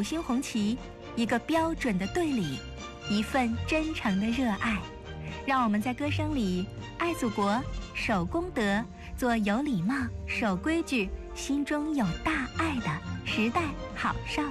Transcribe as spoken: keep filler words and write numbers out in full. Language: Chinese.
星红旗，一个标准的队礼，一份真诚的热爱。让我们在歌声里爱祖国，守公德，做有礼貌、守规矩、心中有大爱的时代好少